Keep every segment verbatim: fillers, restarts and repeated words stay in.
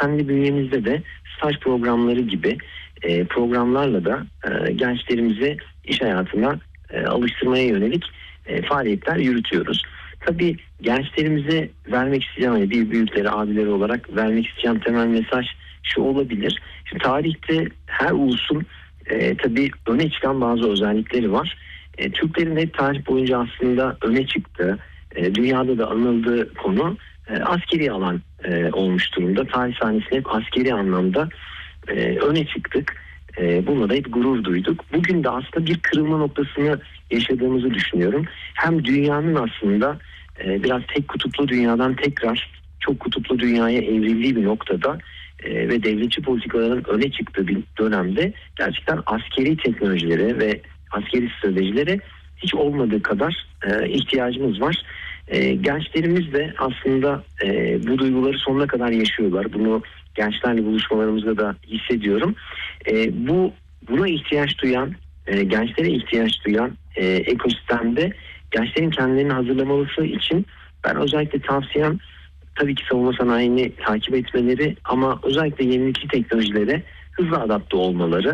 kendi bünyemizde de staj programları gibi e, programlarla da e, gençlerimizi iş hayatına e, alıştırmaya yönelik e, faaliyetler yürütüyoruz. Tabii gençlerimize vermek isteyeceğim, hani bir büyükleri, abileri olarak vermek isteyeceğim temel mesaj şu olabilir. Şimdi tarihte her ulusun e, tabii öne çıkan bazı özellikleri var. E, Türklerin hep tarih boyunca aslında öne çıktığı, e, dünyada da anıldığı konu e, askeri alan e, olmuş durumda. Tarih sahnesinde hep askeri anlamda e, öne çıktık. E, bununla da hep gurur duyduk. Bugün de aslında bir kırılma noktasını yaşadığımızı düşünüyorum. Hem dünyanın aslında e, biraz tek kutuplu dünyadan tekrar çok kutuplu dünyaya evrildiği bir noktada e, ve devletçi politikaların öne çıktığı bir dönemde gerçekten askeri teknolojilere ve askeri stratejilere hiç olmadığı kadar e, ihtiyacımız var. E, gençlerimiz de aslında e, bu duyguları sonuna kadar yaşıyorlar. Bunu gençlerle buluşmalarımızda da hissediyorum. E, bu buna ihtiyaç duyan, e, gençlere ihtiyaç duyan e, ekosistemde gençlerin kendilerini hazırlamalısı için ben özellikle tavsiyem tabii ki savunma sanayini takip etmeleri, ama özellikle yenilikçi teknolojilere hızlı adapte olmaları.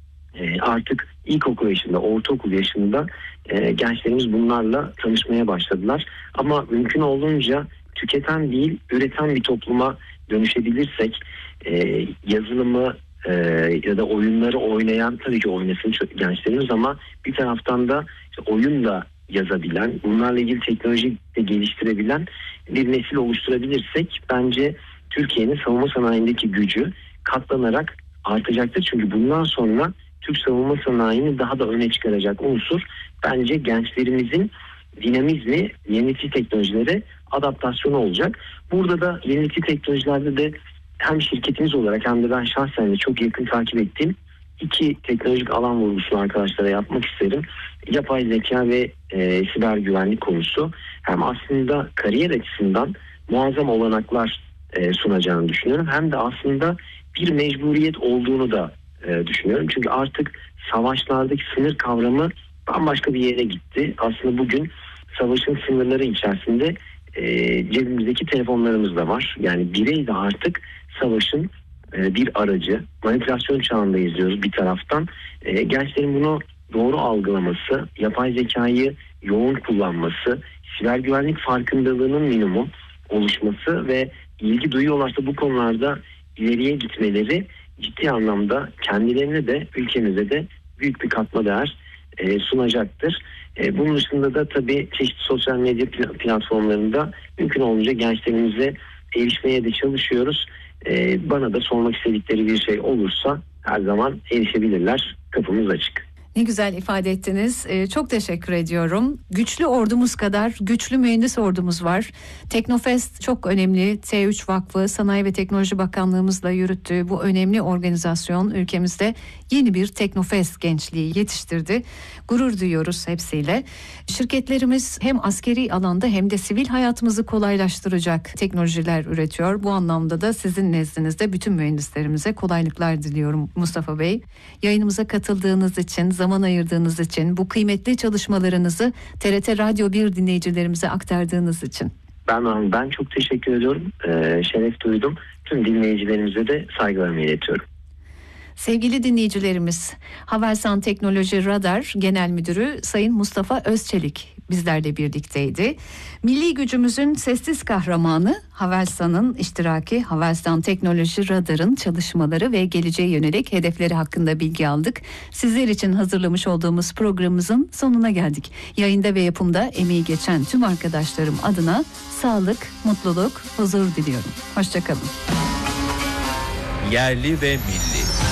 E, artık ilkokul yaşında, ortaokul yaşında e, gençlerimiz bunlarla tanışmaya başladılar. Ama mümkün olduğunca tüketen değil, üreten bir topluma dönüşebilirsek, e, yazılımı e, ya da oyunları oynayan, tabii ki oynasın gençlerimiz, ama bir taraftan da işte oyun da yazabilen, bunlarla ilgili teknoloji de geliştirebilen bir nesil oluşturabilirsek bence Türkiye'nin savunma sanayindeki gücü katlanarak artacaktır. Çünkü bundan sonra Türk savunma sanayini daha da öne çıkaracak unsur bence gençlerimizin dinamizmi, yenilikçi teknolojilere adaptasyonu olacak. Burada da yenilikçi teknolojilerde de hem şirketimiz olarak hem de ben şahsen de çok yakın takip ettiğim iki teknolojik alan vurgusunu arkadaşlara yapmak isterim. Yapay zeka ve e, siber güvenlik konusu hem aslında kariyer açısından muazzam olanaklar e, sunacağını düşünüyorum. Hem de aslında bir mecburiyet olduğunu da e, düşünüyorum. Çünkü artık savaşlardaki sınır kavramı bambaşka bir yere gitti. Aslında bugün savaşın sınırları içerisinde e, cebimizdeki telefonlarımız da var. Yani birey de artık savaşın e, bir aracı. Manipülasyon çağında izliyoruz bir taraftan. E, gençlerin bunu doğru algılaması, yapay zekayı yoğun kullanması, siber güvenlik farkındalığının minimum oluşması ve ilgi duyuyorlarsa bu konularda ileriye gitmeleri ciddi anlamda kendilerine de ülkemize de büyük bir katma değer e, sunacaktır. E, bunun dışında da tabii çeşitli sosyal medya platformlarında mümkün olunca gençlerimize erişmeye de çalışıyoruz. E, bana da sormak istedikleri bir şey olursa her zaman erişebilirler. Kapımız açık. Ne güzel ifade ettiniz. Ee, çok teşekkür ediyorum. Güçlü ordumuz kadar güçlü mühendis ordumuz var. Teknofest çok önemli. T üç Vakfı, Sanayi ve Teknoloji Bakanlığımızla yürüttüğü bu önemli organizasyon ülkemizde yeni bir Teknofest gençliği yetiştirdi. Gurur duyuyoruz hepsiyle. Şirketlerimiz hem askeri alanda hem de sivil hayatımızı kolaylaştıracak teknolojiler üretiyor. Bu anlamda da sizin nezdinizde bütün mühendislerimize kolaylıklar diliyorum Mustafa Bey. Yayınımıza katıldığınız için, zaman ayırdığınız için, bu kıymetli çalışmalarınızı T R T Radyo bir dinleyicilerimize aktardığınız için. Ben ben çok teşekkür ediyorum. Ee, şeref duydum. Tüm dinleyicilerimize de saygılarımı iletiyorum. Sevgili dinleyicilerimiz, Havelsan Teknoloji Radar Genel Müdürü Sayın Mustafa Özçelik bizlerle birlikteydi. Milli gücümüzün sessiz kahramanı Havelsan'ın iştiraki, Havelsan Teknoloji Radar'ın çalışmaları ve geleceğe yönelik hedefleri hakkında bilgi aldık. Sizler için hazırlamış olduğumuz programımızın sonuna geldik. Yayında ve yapımda emeği geçen tüm arkadaşlarım adına sağlık, mutluluk, huzur diliyorum. Hoşça kalın. Yerli ve milli.